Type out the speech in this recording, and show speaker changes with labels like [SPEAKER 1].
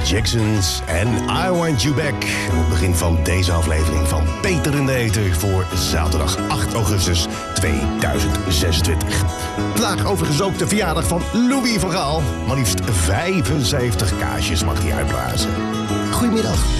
[SPEAKER 1] Jacksons en I Want You Back. Het begin van deze aflevering van Peter in de Eter voor zaterdag 8 augustus 2026. Vandaag overigens ook de verjaardag van Louis van Gaal. Maar liefst 75 kaarsjes mag hij uitblazen. Goedemiddag.